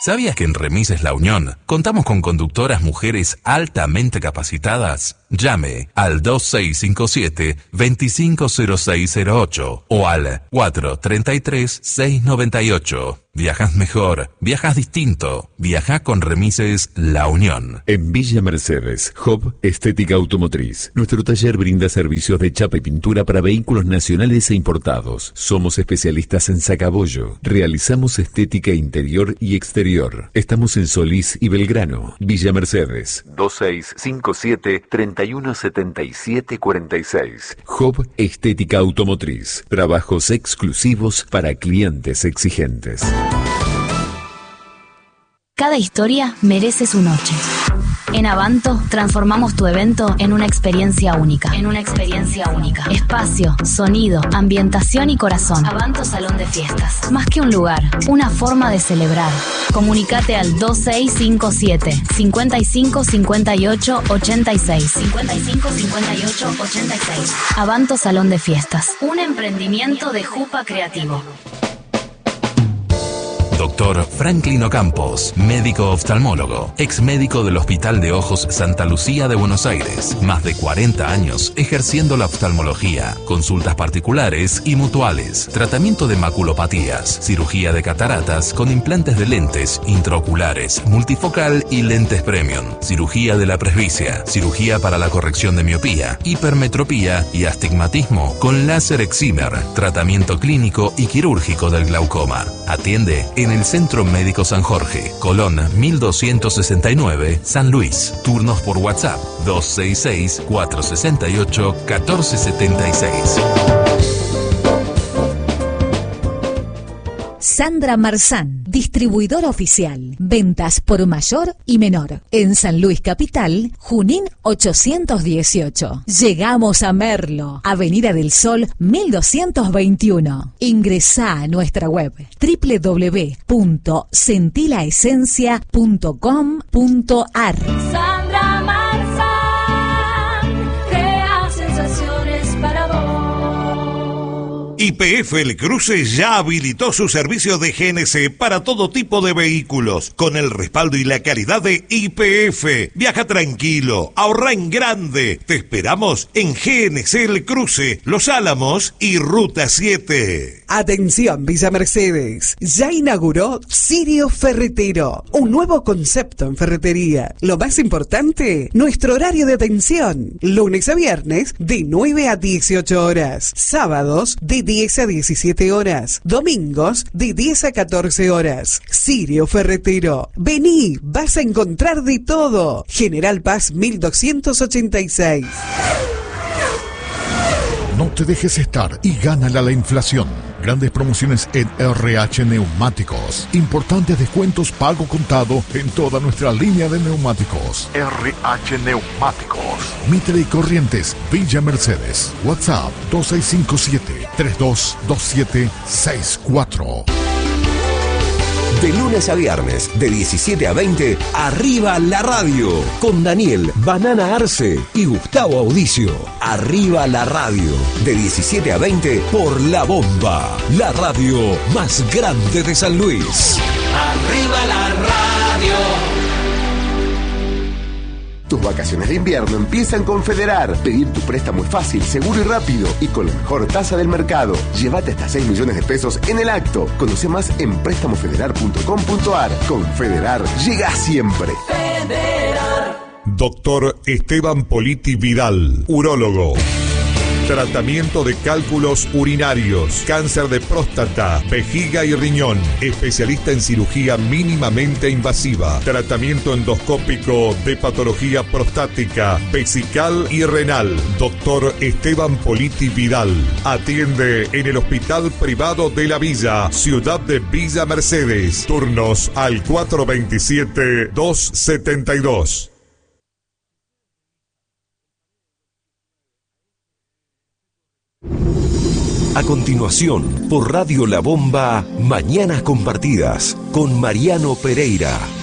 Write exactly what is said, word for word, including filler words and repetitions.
¿Sabías que en Remises La Unión contamos con conductoras mujeres altamente capacitadas? Llame al dos seis cinco siete, dos cinco cero seis cero ocho o al cuatro tres tres, seis nueve ocho. Viajas mejor, viajas distinto, viaja con Remises La Unión. En Villa Mercedes, Hub Estética Automotriz. Nuestro taller brinda servicios de chapa y pintura para vehículos nacionales e importados. Somos especialistas en sacabollo. Realizamos estética interior y exterior. Estamos en Solís y Belgrano. Villa Mercedes, dos seis cinco siete, tres uno siete siete cuatro seis. Hub Estética Automotriz. Trabajos exclusivos para clientes exigentes. Cada historia merece su noche. En Avanto transformamos tu evento en una experiencia única. En una experiencia única. Espacio, sonido, ambientación y corazón. Avanto Salón de Fiestas. Más que un lugar, una forma de celebrar. Comunicate al dos seis cinco siete, cinco cinco cinco ocho, ocho seis. cinco cinco cinco ocho, ocho seis. Avanto Salón de Fiestas. Un emprendimiento de Jupa Creativo. Doctor Franklin Ocampos, médico oftalmólogo, ex médico del Hospital de Ojos Santa Lucía de Buenos Aires. Más de cuarenta años ejerciendo la oftalmología, consultas particulares y mutuales, tratamiento de maculopatías, cirugía de cataratas con implantes de lentes intraoculares, multifocal y lentes premium, cirugía de la presbicia, cirugía para la corrección de miopía, hipermetropía y astigmatismo con láser excimer, tratamiento clínico y quirúrgico del glaucoma. Atiende en el Centro Médico San Jorge, Colón mil doscientos sesenta y nueve, San Luis. Turnos por WhatsApp dos seis seis, cuatro seis ocho, uno cuatro siete seis. Sandra Marzán, distribuidora oficial. Ventas por mayor y menor. En San Luis Capital, Junín ochocientos dieciocho. Llegamos a Merlo, Avenida del Sol mil doscientos veintiuno. Ingresá a nuestra web doble u doble u doble u punto sentilaesencia punto com punto ar. Sandra Marzán, crea sensaciones para vos. Y P F El Cruce ya habilitó su servicio de G N C para todo tipo de vehículos, con el respaldo y la calidad de Y P F. Viaja tranquilo, ahorra en grande. Te esperamos en G N C El Cruce, Los Álamos y Ruta siete. Atención Villa Mercedes, ya inauguró Sirio Ferretero, un nuevo concepto en ferretería. Lo más importante, nuestro horario de atención, lunes a viernes de nueve a dieciocho horas, sábados de diez a diecisiete horas, domingos de diez a catorce horas. Sirio Ferretero, vení, vas a encontrar de todo. General Paz mil doscientos ochenta y seis. No te dejes estar y gánale a la inflación. Grandes promociones en R H Neumáticos. Importantes descuentos pago contado en toda nuestra línea de neumáticos. R H Neumáticos. Mitre y Corrientes, Villa Mercedes. WhatsApp dos seis cinco siete, tres dos dos siete seis cuatro. De lunes a viernes, de diecisiete a veinte, Arriba la Radio, con Daniel Banana Arce y Gustavo Audicio. Arriba la Radio, de diecisiete a veinte, por La Bomba, la radio más grande de San Luis. Arriba la radio. Tus vacaciones de invierno empiezan con Federar. Pedir tu préstamo es fácil, seguro y rápido y con la mejor tasa del mercado. Llévate hasta seis millones de pesos en el acto. Conoce más en préstamo federar punto com punto ar. Con Federar, llega siempre. Federar. Doctor Esteban Politi Vidal, urólogo. Tratamiento de cálculos urinarios, cáncer de próstata, vejiga y riñón. Especialista en cirugía mínimamente invasiva. Tratamiento endoscópico de patología prostática, vesical y renal. Doctor Esteban Politi Vidal. Atiende en el Hospital Privado de la Villa, Ciudad de Villa Mercedes. Turnos al cuatro dos siete, dos siete dos. A continuación, por Radio La Bomba, Mañanas Compartidas, con Mariano Pereira.